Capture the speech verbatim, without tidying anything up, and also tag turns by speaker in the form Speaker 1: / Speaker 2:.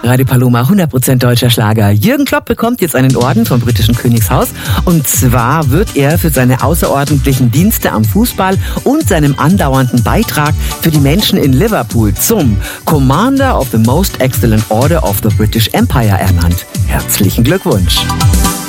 Speaker 1: Radio Paloma, hundert Prozent deutscher Schlager. Jürgen Klopp bekommt jetzt einen Orden vom britischen Königshaus. Und zwar wird er für seine außerordentlichen Dienste am Fußball und seinem andauernden Beitrag für die Menschen in Liverpool zum Commander of the Most Excellent Order of the British Empire ernannt. Herzlichen Glückwunsch.